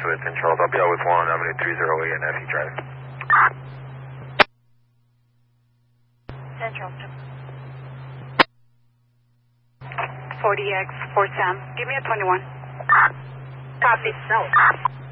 with 10 Charles. I'll be out with 1 Avenue 308 and FE Drive. 10 Charles. 40X, 4 Sam. Give me a 21. Copy, south.